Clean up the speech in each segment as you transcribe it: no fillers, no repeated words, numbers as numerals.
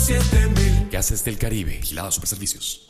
7000. Gases del Caribe, Vigilado Superservicios.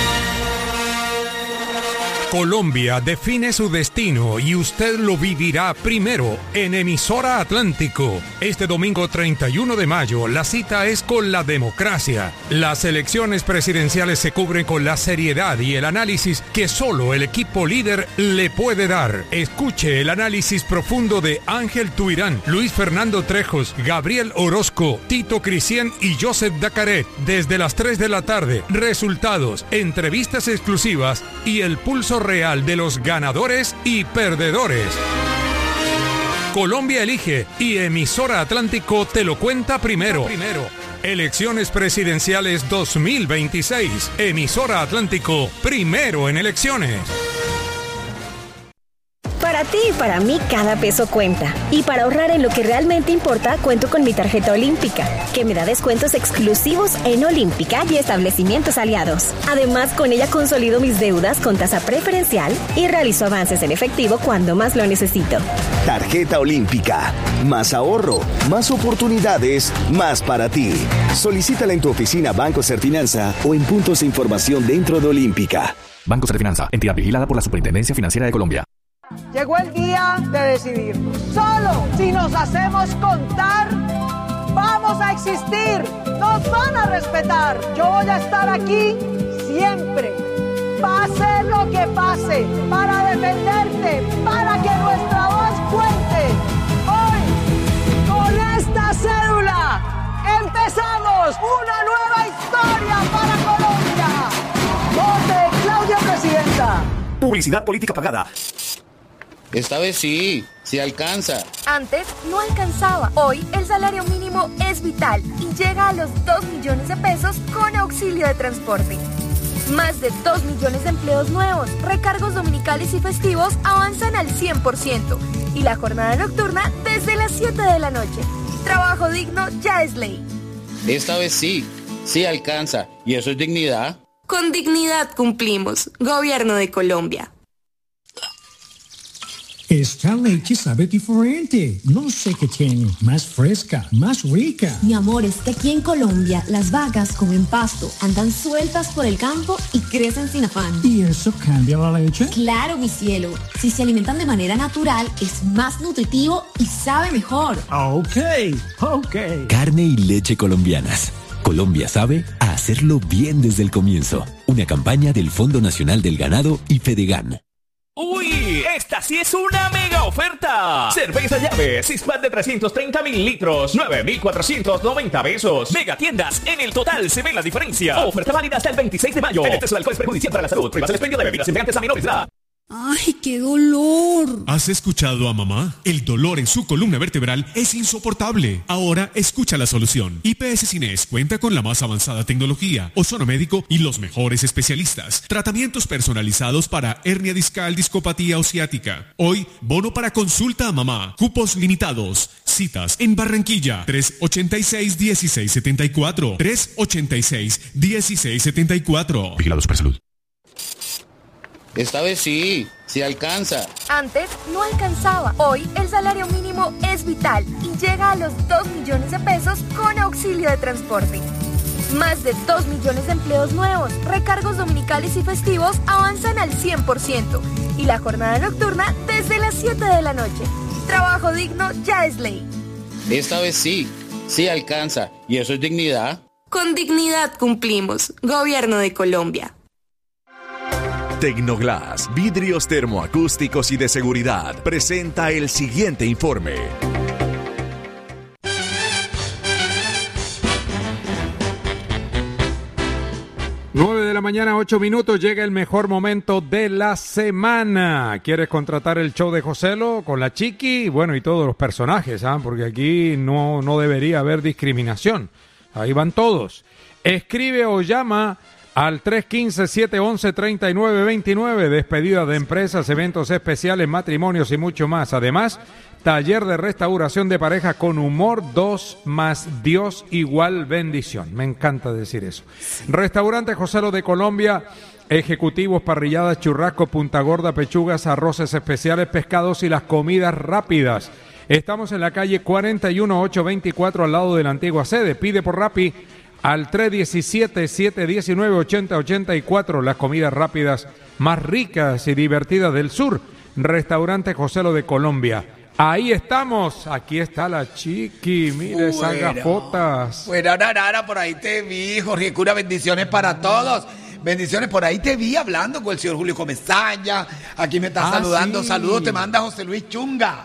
Colombia define su destino y usted lo vivirá primero en Emisora Atlántico. Este domingo 31 de mayo, la cita es con la democracia. Las elecciones presidenciales se cubren con la seriedad y el análisis que solo el equipo líder le puede dar. Escuche el análisis profundo de Ángel Tuirán, Luis Fernando Trejos, Gabriel Orozco, Tito Cristian y Joseph Dacaret desde las 3 de la tarde. Resultados, entrevistas exclusivas y el pulso real de los ganadores y perdedores. Colombia elige y Emisora Atlántico te lo cuenta primero. Elecciones presidenciales 2026. Emisora Atlántico, primero en elecciones. Para ti y para mí cada peso cuenta. Y para ahorrar en lo que realmente importa, cuento con mi tarjeta Olímpica, que me da descuentos exclusivos en Olímpica y establecimientos aliados. Además, con ella consolido mis deudas con tasa preferencial y realizo avances en efectivo cuando más lo necesito. Tarjeta Olímpica. Más ahorro, más oportunidades, más para ti. Solicítala en tu oficina Banco Serfinanza o en puntos de información dentro de Olímpica. Banco Serfinanza, entidad vigilada por la Superintendencia Financiera de Colombia. Llegó el día de decidirnos. Solo si nos hacemos contar, vamos a existir. Nos van a respetar. Yo voy a estar aquí siempre, pase lo que pase, para defenderte, para que nuestra voz cuente. Hoy, con esta cédula, empezamos una nueva historia para Colombia. Vote Claudia Presidenta. Publicidad política pagada. Esta vez sí alcanza. Antes no alcanzaba. Hoy el salario mínimo es vital y llega a los 2 millones de pesos con auxilio de transporte. Más de 2 millones de empleos nuevos, recargos dominicales y festivos avanzan al 100% y la jornada nocturna desde las 7 de la noche. Trabajo digno ya es ley. Esta vez sí alcanza. ¿Y eso es dignidad? Con dignidad cumplimos. Gobierno de Colombia. Esta leche sabe diferente. No sé qué tiene. Más fresca, más rica. Mi amor, es que aquí en Colombia las vacas comen pasto, andan sueltas por el campo y crecen sin afán. ¿Y eso cambia la leche? Claro, mi cielo. Si se alimentan de manera natural, es más nutritivo y sabe mejor. Ok. Carne y leche colombianas. Colombia sabe a hacerlo bien desde el comienzo. Una campaña del Fondo Nacional del Ganado y Fedegan. ¡Uy! ¡Esta sí es una mega oferta! Cerveza Llave, 6-pack de 330 mililitros, 9,490 pesos. Mega tiendas, en el total se ve la diferencia. Oferta válida hasta el 26 de mayo. El exceso de alcohol es perjudicial para la salud. Prohíbas el expendio de bebidas embriagantes a menores de edad. ¡Ay, qué dolor! ¿Has escuchado a mamá? El dolor en su columna vertebral es insoportable. Ahora escucha la solución. IPS Cines cuenta con la más avanzada tecnología, ozono médico y los mejores especialistas. Tratamientos personalizados para hernia discal, discopatía o ciática. Hoy, bono para consulta a mamá. Cupos limitados. Citas en Barranquilla. 386-1674. 386-1674. Vigilado Supersalud. Esta vez sí alcanza. Antes no alcanzaba. Hoy el salario mínimo es vital y llega a los 2 millones de pesos con auxilio de transporte. Más de 2 millones de empleos nuevos, recargos dominicales y festivos avanzan al 100% y la jornada nocturna desde las 7 de la noche. Trabajo digno ya es ley. Esta vez sí alcanza. ¿Y eso es dignidad? Con dignidad cumplimos. Gobierno de Colombia. Tecnoglass, vidrios termoacústicos y de seguridad, presenta el siguiente informe. 9 de la mañana, 8 minutos, llega el mejor momento de la semana. ¿Quieres contratar el show de Joselo con la Chiqui? Bueno, y todos los personajes, porque aquí no debería haber discriminación. Ahí van todos. Escribe o llama al 315-711-3929, despedida de empresas, eventos especiales, matrimonios y mucho más. Además, taller de restauración de pareja con humor, 2 más Dios igual bendición. Me encanta decir eso. Restaurante Joselo de Colombia, ejecutivos, parrilladas, churrasco, punta gorda, pechugas, arroces especiales, pescados y las comidas rápidas. Estamos en la calle 41824 al lado de la antigua sede. Pide por Rappi al 317-719-8084, las comidas rápidas más ricas y divertidas del sur. Restaurante Joselo de Colombia. Ahí estamos, aquí está la Chiqui, mire esas gafotas. Bueno, por ahí te vi, Jorge Cura, bendiciones para todos. Bendiciones, por ahí te vi hablando con el señor Julio Comesaña. Aquí me está saludando, sí. Saludos, te manda José Luis Chunga.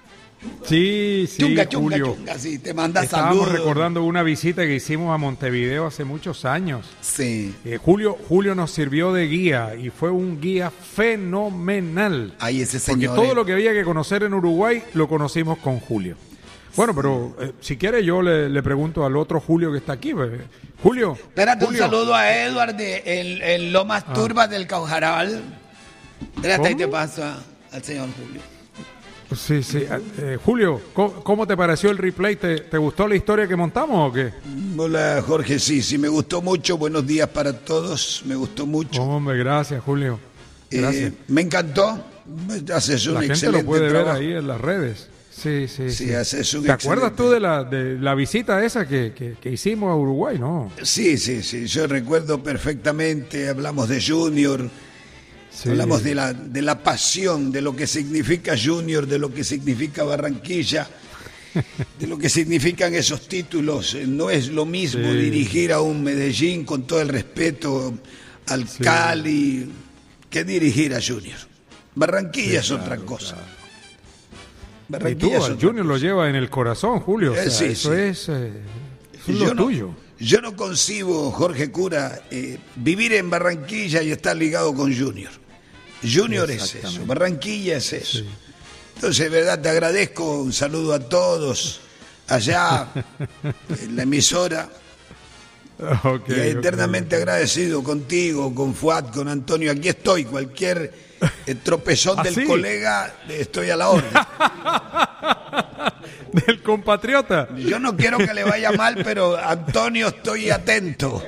Sí, Julio. Chunga, sí, te manda Estábamos saludos. recordando una visita que hicimos a Montevideo hace muchos años. Sí. Julio nos sirvió de guía y fue un guía fenomenal. Ay, ese señor. Porque todo lo que había que conocer en Uruguay lo conocimos con Julio. Bueno, pero si quiere yo le pregunto al otro Julio que está aquí. Julio. Espérate, un saludo a Edward en Lomas Turbas del Caujaral. Espérate, ahí te paso al señor Julio. Sí. Julio, ¿cómo te pareció el replay? ¿Te gustó la historia que montamos o qué? Hola, Jorge, sí, me gustó mucho. Buenos días para todos, me gustó mucho. Hombre, gracias, Julio. Gracias. Me encantó. Haces un excelente trabajo. La gente lo puede ver ahí en las redes. Sí. Haces un ¿Te acuerdas tú de la visita esa que hicimos a Uruguay, no? Sí, yo recuerdo perfectamente. Hablamos de Junior. Sí. Hablamos de la pasión, de lo que significa Junior, de lo que significa Barranquilla, de lo que significan esos títulos. No es lo mismo dirigir a un Medellín, con todo el respeto al Cali, que dirigir a Junior. Barranquilla es otra cosa. Barranquilla y tú al Junior lo lleva en el corazón, Julio. Eso es lo tuyo. Yo no concibo, Jorge Cura, vivir en Barranquilla y estar ligado con Junior. Junior es eso, Barranquilla es eso. Sí. Entonces, de verdad, te agradezco, un saludo a todos allá en la emisora. Y eternamente agradecido contigo, con Fuad, con Antonio. Aquí estoy, cualquier tropezón del colega, estoy a la orden. Del compatriota. Yo no quiero que le vaya mal, pero Antonio, estoy atento.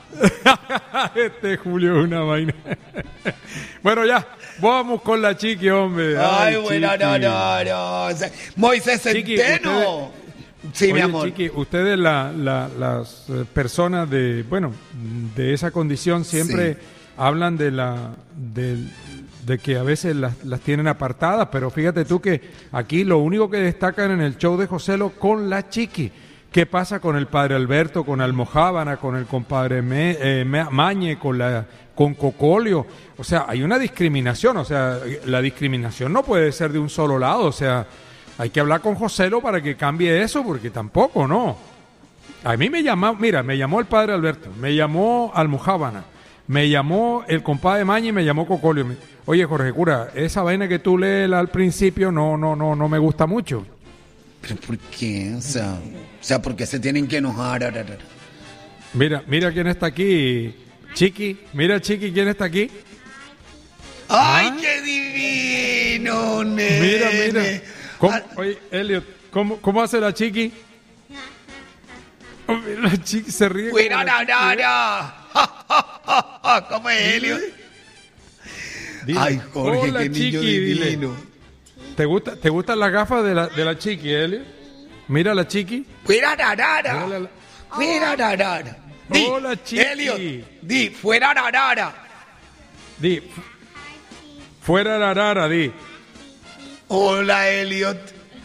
Julio es una vaina. Bueno, ya, vamos con la Chiqui, hombre. Ay, bueno, no. Moisés Centeno. Sí, mi amor. Chiqui, ustedes las personas de esa condición siempre hablan de que a veces las tienen apartadas, pero fíjate tú que aquí lo único que destacan en el show de Joselo con la Chiqui. ¿Qué pasa con el padre Alberto, con Almojábana, con el compadre Mañe, con Cocolio? O sea, hay una discriminación, o sea, la discriminación no puede ser de un solo lado, o sea, hay que hablar con Joselo para que cambie eso, porque tampoco, ¿no? A mí me llamó el padre Alberto, me llamó Almojábana, me llamó el compadre Mañe y me llamó Cocolio. Oye, Jorge Cura, esa vaina que tú lees al principio no me gusta mucho. ¿Pero por qué? O sea, porque se tienen que enojar. Mira quién está aquí, Chiqui. Mira, Chiqui, quién está aquí. ¡Ay, qué divino, nene! Mira. Oye, Elliot, ¿cómo hace la Chiqui? La Chiqui se ríe. ¿Cómo es, Elliot? Dile, ay, Jorge, hola, qué niño Chiqui, divino. Dile. ¿Te gustan las gafas de la Chiqui, Elliot? Mira la Chiqui. Hola, Chiqui. Elliot, di, fuera rarara. Di, fuera rarara, di. Hola, Elliot.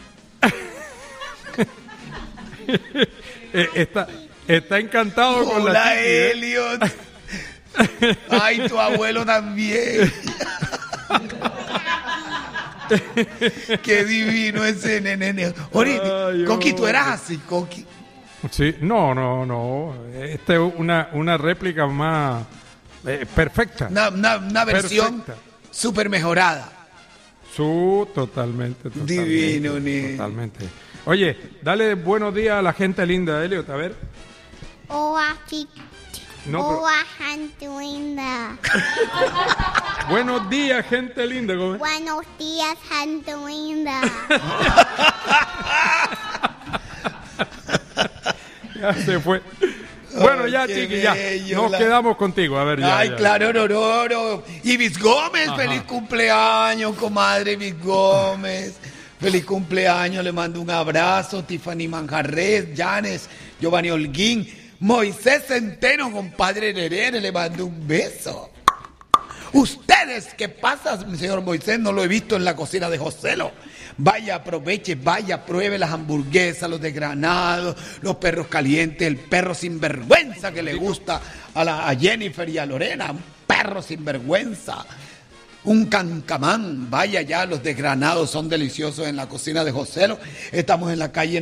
Está encantado con la Chiqui. Hola, Elliot. Ay, tu abuelo también. Qué divino ese nene. Coqui, ¿tú eras así, Coqui? Sí, no. Esta es una réplica más perfecta. Una versión súper mejorada. Totalmente. Divino, nene. Totalmente. Oye, dale buenos días a la gente linda, Elliot, a ver. Hola, chiquita. Hola, gente linda. Buenos días, gente linda. ¿Cómo es? Buenos días, gente linda. Ya se fue. Bueno, ya, Chiqui, ya. Nos quedamos contigo. A ver, ya. Ay, claro, no. Y Miss Gómez, feliz cumpleaños, comadre Miss Gómez. Feliz cumpleaños, le mando un abrazo. Tiffany Manjarres, Janes, Giovanni Holguín. Moisés Centeno, compadre Nerere, le mando un beso. Ustedes, ¿qué pasa, señor Moisés? No lo he visto en la cocina de Joselo. Vaya, aproveche, vaya, pruebe las hamburguesas, los desgranados, los perros calientes, el perro sinvergüenza que le gusta a Jennifer y a Lorena, un perro sinvergüenza. Un cancamán, vaya ya, los desgranados son deliciosos en la cocina de Joselo. Estamos en la calle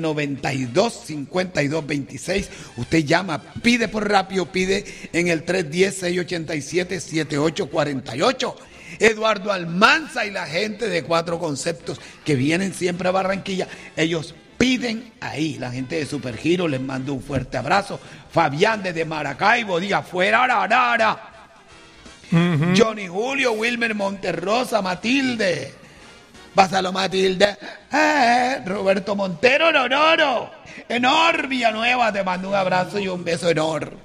92-5226. Usted llama, pide por rápido, pide en el 310-687-7848. Eduardo Almanza y la gente de Cuatro Conceptos que vienen siempre a Barranquilla, ellos piden ahí. La gente de Supergiro les mando un fuerte abrazo. Fabián desde Maracaibo, diga fuera Arara. Johnny Julio, Wilmer Monterrosa, Matilde. Pásalo, Matilde. Roberto Montero, Nororo. Enor Villanueva, te mando un abrazo y un beso enorme,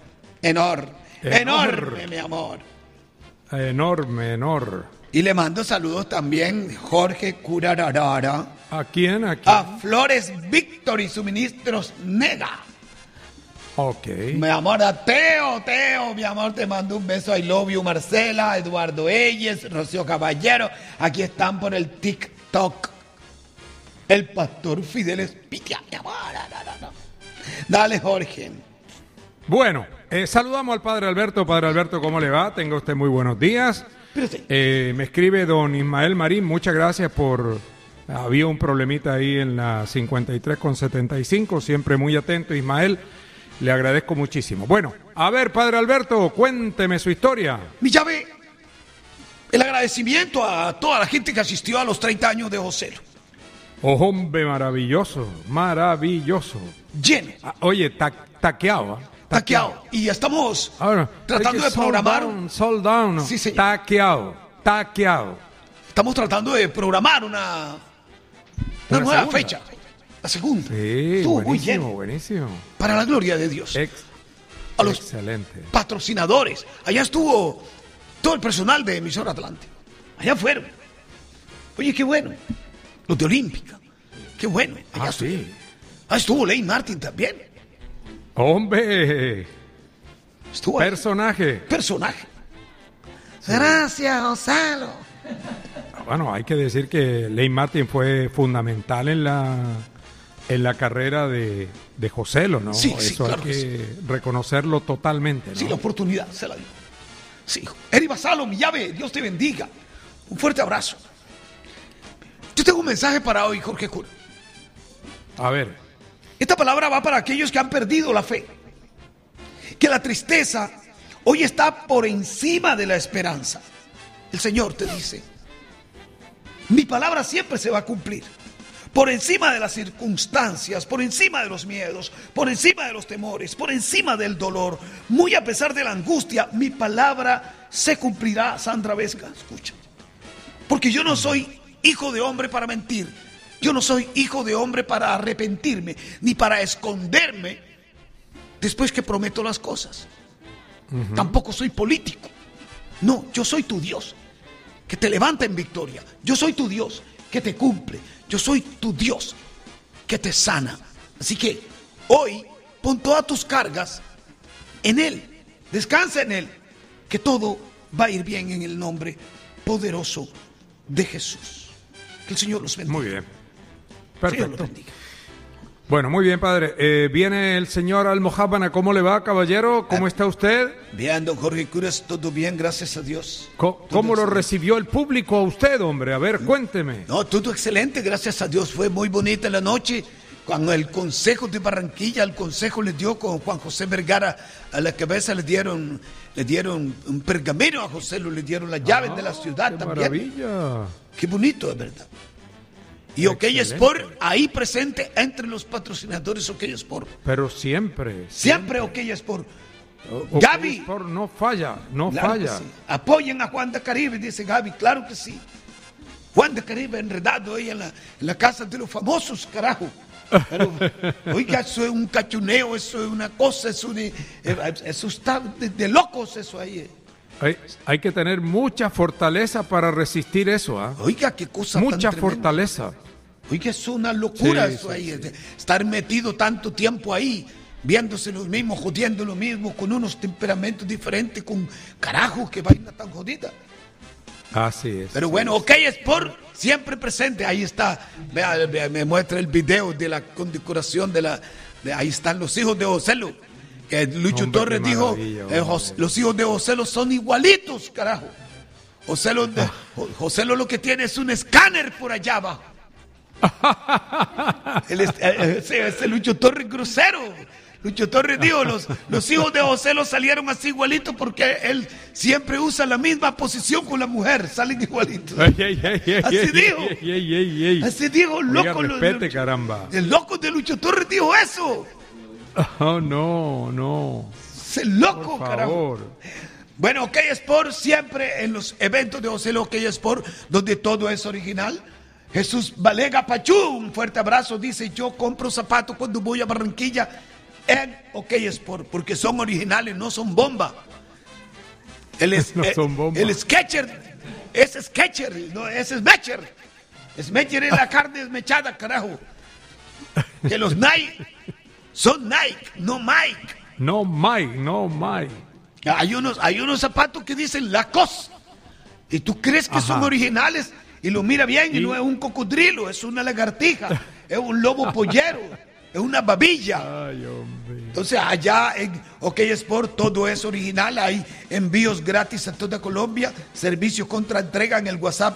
mi amor. Enorme. Y le mando saludos también, Jorge Curararara. ¿A quién? A Flores Víctor y Suministros Nega. Ok. Mi amor, a Teo, mi amor, te mando un beso. I love you, Marcela, Eduardo Eyes, Rocío Caballero. Aquí están por el TikTok. El pastor Fidel Espitia, mi amor. No. Dale, Jorge. Bueno, saludamos al Padre Alberto. Padre Alberto, ¿cómo le va? Tenga usted muy buenos días. Me escribe don Ismael Marín, muchas gracias por... Había un problemita ahí en la 53,75, siempre muy atento, Ismael. Le agradezco muchísimo. Bueno, a ver, Padre Alberto, cuénteme su historia. Mi llave, el agradecimiento a toda la gente que asistió a los 30 años de Joselo. Oh, hombre, maravilloso. Lleno. Oye, taqueado. Y estamos tratando de programar... Sold down. Sí, señor. Taqueado. Estamos tratando de programar una nueva fecha. La segunda. Sí, estuvo muy lleno. Buenísimo. Para la gloria de Dios. A los patrocinadores. Allá estuvo todo el personal de Emisora Atlántico. Allá fueron. Oye, qué bueno. Los de Olímpica. Qué bueno. Allá estuvo Ley Martin también. Hombre. Estuvo personaje. Sí. Gracias, Joselo. Bueno, hay que decir que Ley Martin fue fundamental en la carrera de Joselo, ¿no? Sí, eso claro hay que reconocerlo totalmente, ¿no? Sí, la oportunidad se la dio. Sí, Eri Basalo, mi llave, Dios te bendiga. Un fuerte abrazo. Yo tengo un mensaje para hoy, Jorge Cura. A ver. Esta palabra va para aquellos que han perdido la fe. Que la tristeza hoy está por encima de la esperanza. El Señor te dice, mi palabra siempre se va a cumplir. Por encima de las circunstancias, por encima de los miedos, por encima de los temores, por encima del dolor, muy a pesar de la angustia, mi palabra se cumplirá. Sandra Vesca, escucha. Porque yo no soy hijo de hombre para mentir. Yo no soy hijo de hombre para arrepentirme, ni para esconderme después que prometo las cosas. Tampoco soy político. No, yo soy tu Dios, que te levanta en victoria. Yo soy tu Dios, que te cumple. Yo soy tu Dios, que te sana. Así que hoy pon todas tus cargas en Él. Descansa en Él, que todo va a ir bien en el nombre poderoso de Jesús. Que el Señor los bendiga. Muy bien. Perfecto. Bueno, muy bien, padre. Viene el señor Almojábana. ¿Cómo le va, caballero? ¿Cómo está usted? Bien, don Jorge Curas, todo bien, gracias a Dios. ¿Cómo lo recibió el público a usted, hombre? A ver, cuénteme. No, todo excelente, gracias a Dios. Fue muy bonita la noche. Cuando el Consejo de Barranquilla, el Consejo le dio con Juan José Vergara a la cabeza, le dieron un pergamino a José, le dieron las llaves de la ciudad también. Maravilla. Qué bonito, de verdad. Y OK Sport ahí presente entre los patrocinadores OK Sport. Pero siempre OK Sport. OK Gaby Sport no falla, claro falla. Sí. Apoyen a Juan de Caribe, dice Gaby, claro que sí. Juan de Caribe enredado ahí en la casa de los famosos, carajo. Pero, oiga, eso es un cachuneo, eso es una cosa, eso está de locos eso ahí. Hay que tener mucha fortaleza para resistir eso, ¿ah? Oiga, qué cosa mucha tan fortaleza. Oiga, es una locura eso ahí. Estar metido tanto tiempo ahí viéndose los mismos, jodiendo lo mismo, con unos temperamentos diferentes, con carajo, que vaina tan jodida. Así es. Pero bueno, OK Sport siempre presente. Ahí está, vea, me muestra el video de la condecoración ahí están los hijos de Joselo. Que Lucho Torres dijo, los hijos de Joselo son igualitos, carajo. Joselo lo que tiene es un escáner por allá abajo. Ese Lucho Torres grosero. Lucho Torres dijo, los hijos de Joselo salieron así igualitos porque él siempre usa la misma posición con la mujer, salen igualitos. Así dijo. Así dijo, loco. Respete, caramba. El loco de Lucho Torres dijo eso. Oh, no. Ese loco, por carajo. Favor. Bueno, OK Sport siempre en los eventos de Joselo, OK Sport, donde todo es original. Jesús Valega Pachú, un fuerte abrazo, dice, yo compro zapatos cuando voy a Barranquilla en OK Sport, porque son originales, no son bomba. Son bomba. El Sketcher, ese Sketcher, no, ese es Smecher. Smecher es la carne desmechada, carajo. Que los Nike son Nike, no Mike. No Mike. Hay unos zapatos que dicen Lacoste y tú crees que son originales y lo mira bien y no es un cocodrilo, es una lagartija, es un lobo pollero, es una babilla. Ay, hombre. Entonces allá en OK Sport todo es original, hay envíos gratis a toda Colombia, servicio contra entrega en el WhatsApp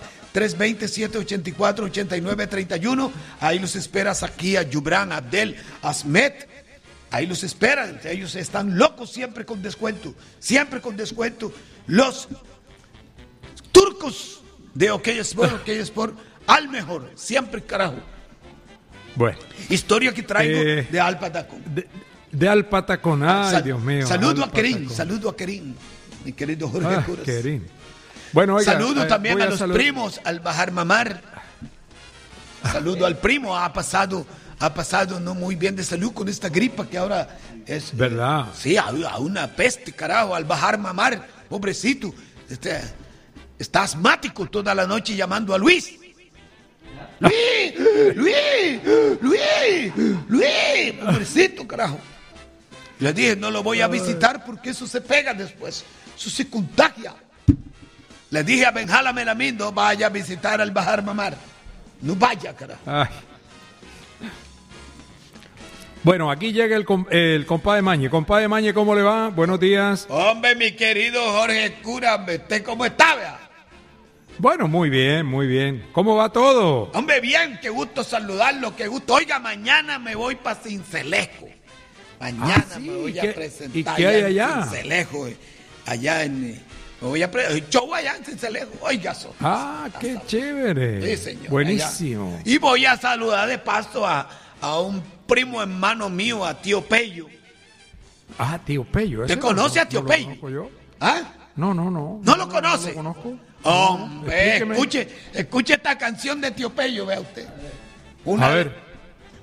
320-784-8931, ahí los esperas aquí a Yubran, Abdel, Asmet. Ahí los esperan, ellos están locos siempre con descuento. Los turcos de OK Sport al mejor, siempre, carajo. Bueno. Historia que traigo de Al Patacón. De Al Patacón, ay, Dios mío. Saludo a Kerín, mi querido Jorge Curas. Kerín. Bueno, oiga, saludo también a los primos, al Bajar Mamar. Saludo al primo, ha pasado no muy bien de salud con esta gripa que ahora es... ¿Verdad? Sí, a una peste, carajo, al Bajar Mamar, pobrecito. Está asmático toda la noche llamando a Luis, pobrecito, carajo. Le dije, no lo voy a visitar porque eso se pega después, eso se contagia. Le dije a Benjala Melamín, no vaya a visitar al Bajar Mamar, no vaya, carajo. Ay. Bueno, aquí llega el compadre Mañe. Compadre Mañe, ¿cómo le va? Buenos días. Hombre, mi querido Jorge Cura, ¿usted cómo está, vea? Bueno, muy bien. ¿Cómo va todo? Hombre, bien, qué gusto saludarlo, qué gusto. Oiga, mañana me voy para Cincelejo. Mañana me voy a presentar. ¿Y qué hay allá? En Cincelejo, allá en... Me voy a show allá en Cincelejo, oiga. Qué chévere. Sí, señor. Buenísimo. Allá. Y voy a saludar de paso a un primo hermano mío, a Tío Pello. Ah, Tío Pello. ¿Usted conoce a Tío Pello? Yo. ¿Ah? No. ¿No lo conoce? No lo conozco. Hombre, escuche esta canción de Tío Pello, vea usted. A ver.